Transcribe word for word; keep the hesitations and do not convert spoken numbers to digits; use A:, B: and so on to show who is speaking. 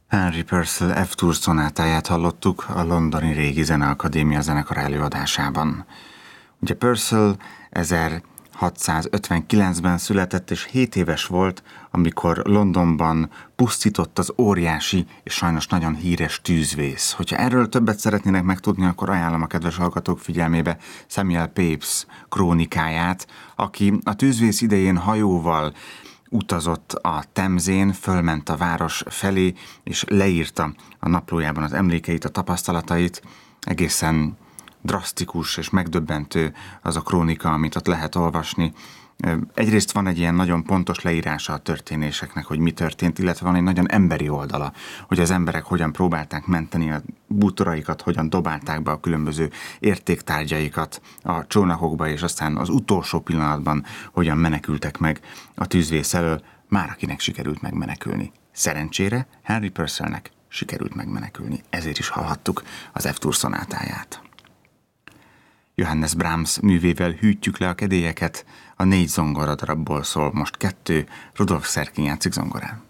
A: Henry Purcell F-dur szonátáját hallottuk a londoni Régi Zeneakadémia zenekar előadásában. Ugye Purcell ezerhatszázötvenkilencben született, és hét éves volt, amikor Londonban pusztított az óriási és sajnos nagyon híres tűzvész. Hogyha erről többet szeretnének megtudni, akkor ajánlom a kedves hallgatók figyelmébe Samuel Pepys krónikáját, aki a tűzvész idején hajóval utazott a Temzén, fölment a város felé, és leírta a naplójában az emlékeit, a tapasztalatait. Egészen drasztikus és megdöbbentő az a krónika, amit ott lehet olvasni. Egyrészt van egy ilyen nagyon pontos leírása a történéseknek, hogy mi történt, illetve van egy nagyon emberi oldala, hogy az emberek hogyan próbálták menteni a bútoraikat, hogyan dobálták be a különböző értéktárgyaikat a csónakokba, és aztán az utolsó pillanatban hogyan menekültek meg a tűzvész elől, már akinek sikerült megmenekülni. Szerencsére Henry Purcellnek sikerült megmenekülni, ezért is hallhattuk az F-dur szonátáját. Johannes Brahms művével hűtjük le a kedélyeket, a négy zongora darabból szól most kettő, Rudolf Serkin játszik zongorán.